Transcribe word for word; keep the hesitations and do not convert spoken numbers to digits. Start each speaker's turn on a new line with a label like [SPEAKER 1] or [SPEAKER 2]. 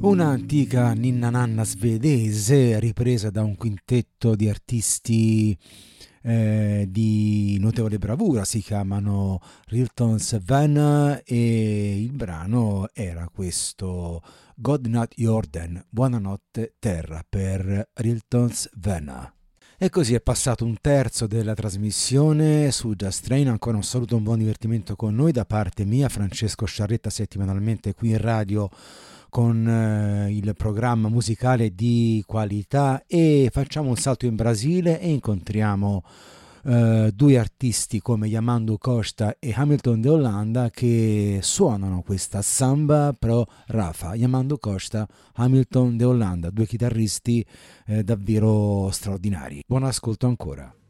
[SPEAKER 1] Un'antica ninna nanna svedese ripresa da un quintetto di artisti eh, di notevole bravura, si chiamano Riltons Van e il brano era questo God Not Jordan, Buonanotte Terra per Riltons Van. E così è passato un terzo della trasmissione su Just Train. Ancora un saluto, un buon divertimento con noi da parte mia, Francesco Sciarretta, settimanalmente qui in radio con eh, il programma musicale di qualità, e facciamo un salto in Brasile e incontriamo eh, due artisti come Yamandu Costa e Hamilton de Holanda che suonano questa samba pro Rafa. Yamandu Costa, Hamilton de Holanda, due chitarristi eh, davvero straordinari. Buon ascolto ancora.